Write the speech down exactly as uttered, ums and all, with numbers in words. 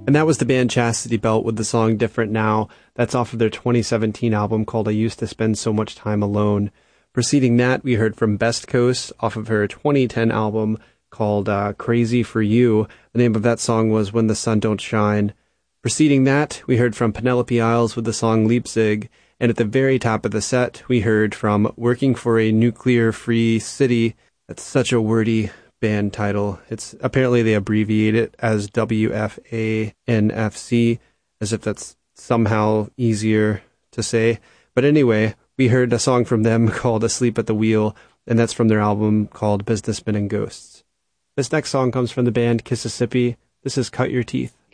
And that was the band Chastity Belt with the song Different Now. That's off of their twenty seventeen album called I Used to Spend So Much Time Alone. Preceding that, we heard from Best Coast off of her twenty ten album called uh, Crazy for You. The name of that song was When the Sun Don't Shine. Preceding that, we heard from Penelope Isles with the song Leipzig. And at the very top of the set, we heard from Working for a Nuclear-Free City. That's such a wordy band title. It's apparently they abbreviate it as W F A N F C, as if that's somehow easier to say. But anyway, we heard a song from them called Asleep at the Wheel, and that's from their album called Businessmen and Ghosts. This next song comes from the band Kississippi. This is Cut Your Teeth.